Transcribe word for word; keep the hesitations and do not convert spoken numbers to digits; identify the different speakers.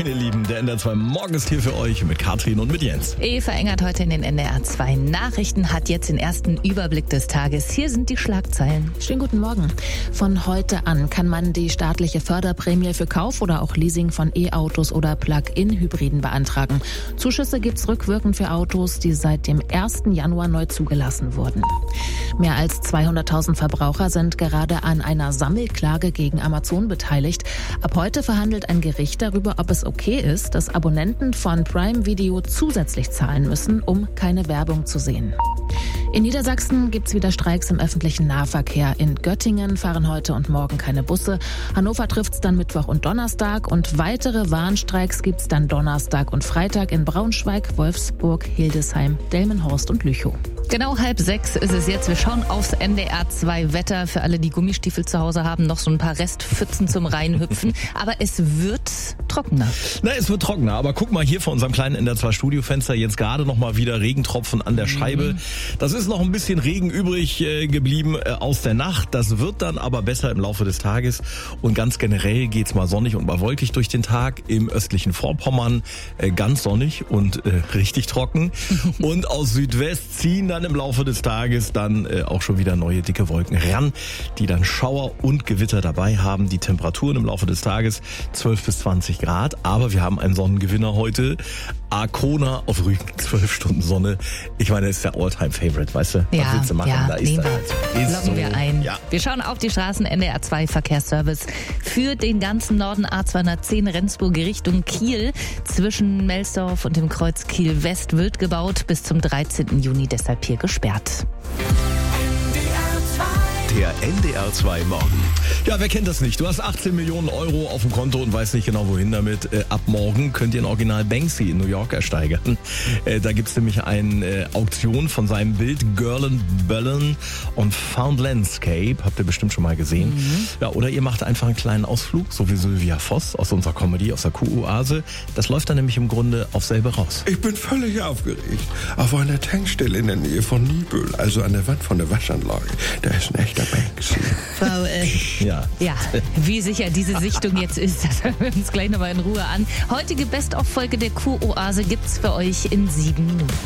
Speaker 1: Moin ihr Lieben, der N D R zwei Morgen ist hier für euch mit Katrin und mit Jens.
Speaker 2: Eva Engert heute in den N D R zwei Nachrichten, hat jetzt den ersten Überblick des Tages. Hier sind die Schlagzeilen.
Speaker 3: Schönen guten Morgen. Von heute an kann man die staatliche Förderprämie für Kauf oder auch Leasing von E-Autos oder Plug-in-Hybriden beantragen. Zuschüsse gibt's rückwirkend für Autos, die seit dem ersten Januar neu zugelassen wurden. Mehr als zweihunderttausend Verbraucher sind gerade an einer Sammelklage gegen Amazon beteiligt. Ab heute verhandelt ein Gericht darüber, ob es okay ist, dass Abonnenten von Prime Video zusätzlich zahlen müssen, um keine Werbung zu sehen. In Niedersachsen gibt's wieder Streiks im öffentlichen Nahverkehr. In Göttingen fahren heute und morgen keine Busse. Hannover trifft's dann Mittwoch und Donnerstag. Und weitere Warnstreiks gibt's dann Donnerstag und Freitag in Braunschweig, Wolfsburg, Hildesheim, Delmenhorst und Lüchow.
Speaker 2: Genau halb sechs ist es jetzt. Wir schauen aufs N D R zwei Wetter. Für alle, die Gummistiefel zu Hause haben, noch so ein paar Restpfützen zum Reinhüpfen. Aber es wird trockener.
Speaker 1: Na, es wird trockener. Aber guck mal hier vor unserem kleinen N D R zwei Studiofenster jetzt gerade noch mal wieder Regentropfen an der Scheibe. Das ist noch ein bisschen Regen übrig äh, geblieben äh, aus der Nacht. Das wird dann aber besser im Laufe des Tages. Und ganz generell geht's mal sonnig und mal wolkig durch den Tag. Im östlichen Vorpommern äh, ganz sonnig und äh, richtig trocken. Und aus Südwest ziehen dann im Laufe des Tages dann äh, auch schon wieder neue dicke Wolken ran, die dann Schauer und Gewitter dabei haben. Die Temperaturen im Laufe des Tages zwölf bis zwanzig Grad. Aber wir haben einen Sonnengewinner heute. Arkona auf Rügen, zwölf Stunden Sonne. Ich meine, das ist der All-Time-Favorite, weißt du?
Speaker 2: Ja,
Speaker 1: was willst du machen?
Speaker 2: ja,
Speaker 1: da ist
Speaker 2: nehmen
Speaker 1: da.
Speaker 2: wir.
Speaker 1: Ist
Speaker 2: Loggen
Speaker 1: so.
Speaker 2: wir ein.
Speaker 1: Ja.
Speaker 2: Wir schauen auf die Straßen. N D R zwei Verkehrsservice für den ganzen Norden. A zweihundertzehn Rendsburg Richtung Kiel. Zwischen Melsdorf und dem Kreuz Kiel West wird gebaut. Bis zum dreizehnten Juni deshalb hier gesperrt.
Speaker 4: Der N D R zwei Morgen.
Speaker 1: Ja, wer kennt das nicht? Du hast achtzehn Millionen Euro auf dem Konto und weißt nicht genau, wohin damit. Äh, ab morgen könnt ihr ein Original Banksy in New York ersteigern. Äh, da gibt's nämlich eine äh, Auktion von seinem Bild Girl and Bellen und Found Landscape. Habt ihr bestimmt schon mal gesehen. Mhm. Ja, oder ihr macht einfach einen kleinen Ausflug, so wie Sylvia Voss aus unserer Comedy, aus der Q-Oase. Das läuft dann nämlich im Grunde auf selbe raus.
Speaker 5: Ich bin völlig aufgeregt. Auf einer Tankstelle in der Nähe von Nibel, also an der Wand von der Waschanlage. Da ist ein echter Banksy.
Speaker 2: Frau, äh,
Speaker 1: Ja.
Speaker 2: ja, wie sicher diese Sichtung jetzt ist, das hören wir uns gleich nochmal in Ruhe an. Heutige Best-of-Folge der Q-Oase gibt's für euch in sieben Minuten.